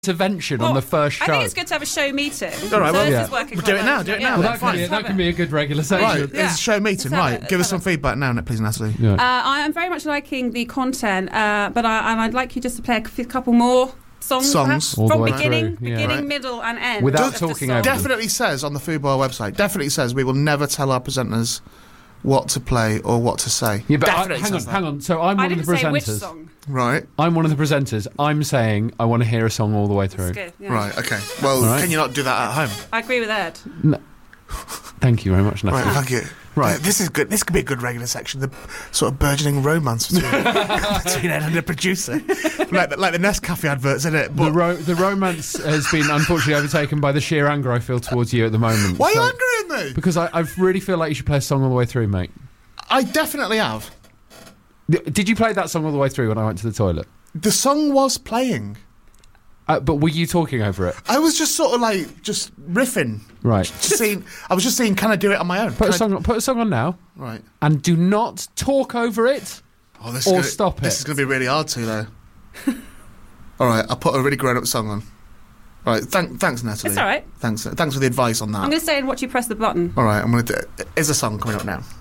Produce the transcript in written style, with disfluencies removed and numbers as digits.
intervention on the first show. I think it's good to have a show meeting. All right, well, this is working we'll do it now. Do it now. Well, then. that can be a good regular section. Right, it's a show meeting. Right, give us some feedback now, please, Natalie. Yeah. I am very much liking the content, but I'd like you just to play a couple more songs Songs. All the from way beginning, through, yeah. beginning, middle, and end. Without of the talking song. over them. Definitely says on the Fubar website, definitely says we will never tell our presenters what to play or what to say. Yeah, but Definitely hang on. So I'm I one of didn't the say which presenters. song. Right, I'm one of the presenters. I'm saying I want to hear a song all the way through. That's good. Yeah. right, okay. Well, Right. can you not do that at home? I agree with Ed. Thank you very much, Natalie. Right, thank you. Right. This is good. This could be a good regular section. The sort of burgeoning romance between Ed and the producer, like the Nescafe adverts, isn't it? But The romance has been unfortunately overtaken by the sheer anger I feel towards you at the moment. why are you So- angry at me? Because I really feel like you should play a song all the way through, mate. I definitely have. Did you play that song all the way through when I went to the toilet? The song was playing. But were you talking over it? I was just sort of like just riffing. Right. I was just saying, can I do it on my own? Put a song on now, Right. and do not talk over it. Oh, this Or is gonna, stop it. This is going to be really hard to, though. All right, I'll put a really grown-up song on. All right, thanks, Natalie. It's all right. Thanks for the advice on that. I'm going to stay and watch you press the button. All right, I'm going to do it. Is a song coming up now?